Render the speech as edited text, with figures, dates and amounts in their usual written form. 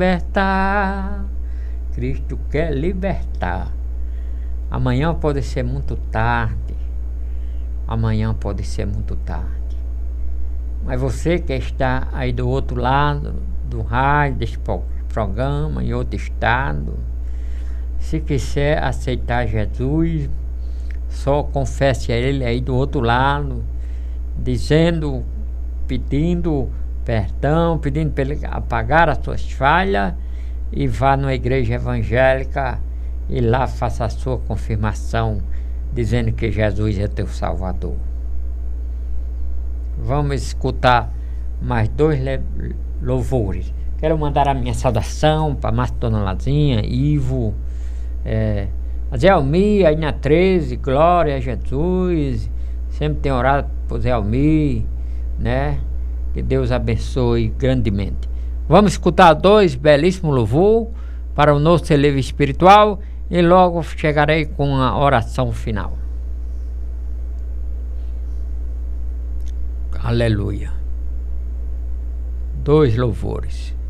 Libertar, Cristo quer libertar. Amanhã pode ser muito tarde. Amanhã pode ser muito tarde. Mas você que está aí do outro lado do rádio, desse programa, em outro estado, se quiser aceitar Jesus, só confesse a Ele aí do outro lado, dizendo, pedindo perdão, pedindo para Ele apagar as suas falhas, e vá numa igreja evangélica e lá faça a sua confirmação, dizendo que Jesus é teu Salvador. Vamos escutar mais dois louvores. Quero mandar a minha saudação para Márcia, Dona Lazinha, Ivo, Zé Almir, aí na 13, glória a Jesus. Sempre tenho orado por Zé Almir, né? Que Deus abençoe grandemente. Vamos escutar dois belíssimos louvores para o nosso celeiro espiritual e logo chegarei com a oração final. Aleluia. Dois louvores.